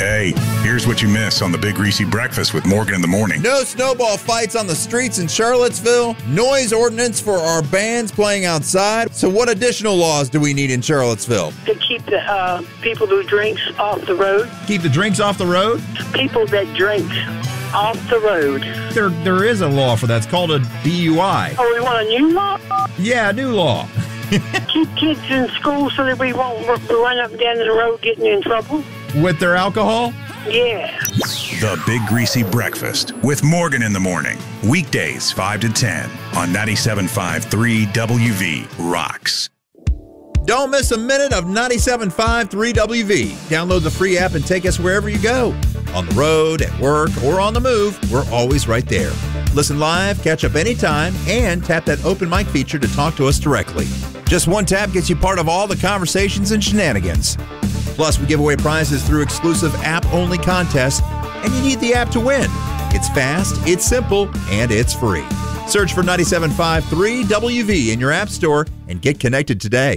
Hey, here's what you miss on the Big Greasy Breakfast with Morgan in the Morning. No snowball fights on the streets in Charlottesville. Noise ordinance for our bands playing outside. So what additional laws do we need in Charlottesville? To keep the people who drinks off the road. Keep the drinks off the road? People that drink off the road. There is a law for that. It's called a DUI. Oh, we want a new law? Yeah, a new law. Keep kids in school so that we won't run up and down the road getting in trouble. With their alcohol? Yeah. The Big Greasy Breakfast with Morgan in the Morning. Weekdays 5 to 10 on 97.5 3WV Rocks. Don't miss a minute of 97.5 3WV. Download the free app and take us wherever you go. On the road, at work, or on the move, we're always right there. Listen live, catch up anytime, and tap that open mic feature to talk to us directly. Just one tap gets you part of all the conversations and shenanigans. Plus, we give away prizes through exclusive app-only contests, and you need the app to win. It's fast, it's simple, and it's free. Search for 97.5 3WV in your app store and get connected today.